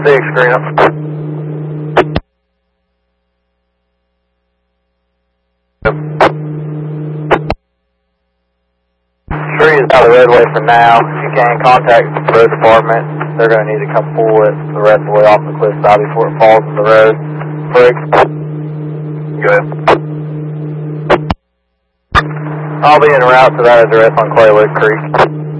6, green up. Tree is out of the roadway for now. If you can, contact the road department. They're going to need to come pull it the rest of the way off the cliff side before it falls in the road. Briggs. Go ahead. I'll be en route to that address on Claywood Creek.